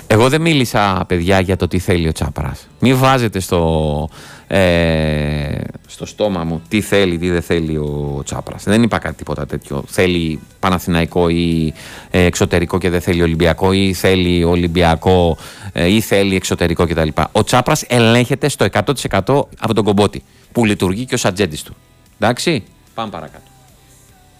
Εγώ δεν μίλησα, παιδιά, για το τι θέλει ο Τσάπρας. Μην βάζετε στο στόμα μου τι θέλει, τι δεν θέλει ο Τσάπρας. Δεν είπα κάτι τίποτα τέτοιο. Θέλει Παναθηναϊκό ή εξωτερικό και δεν θέλει Ολυμπιακό, ή θέλει Ολυμπιακό ή θέλει εξωτερικό κτλ. Ο Τσάπρας ελέγχεται στο 100% από τον Κομπότη, που λειτουργεί και ως ατζέντης του. Εντάξει, πάμε παρακάτω.